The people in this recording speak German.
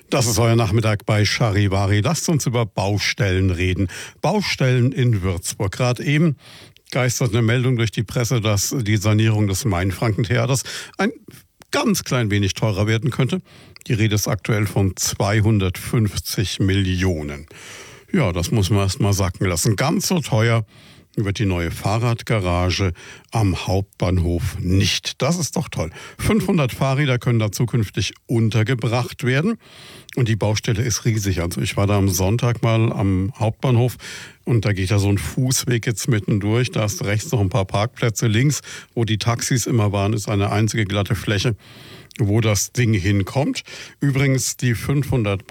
Das ist euer Nachmittag bei Charivari. Lasst uns über Baustellen reden. Baustellen in Würzburg. Gerade eben geistert eine Meldung durch die Presse, dass die Sanierung des Mainfrankentheaters ein ganz klein wenig teurer werden könnte. Die Rede ist aktuell von 250 Millionen. Ja, das muss man erst mal sacken lassen. Ganz so teuer wird die neue Fahrradgarage am Hauptbahnhof nicht. Das ist doch toll. 500 Fahrräder können da zukünftig untergebracht werden. Und die Baustelle ist riesig. Also ich war da am Sonntag mal am Hauptbahnhof und da geht da so ein Fußweg jetzt mittendurch. Da ist rechts noch ein paar Parkplätze. Links, wo die Taxis immer waren, ist eine einzige glatte Fläche, wo das Ding hinkommt. Übrigens, die 500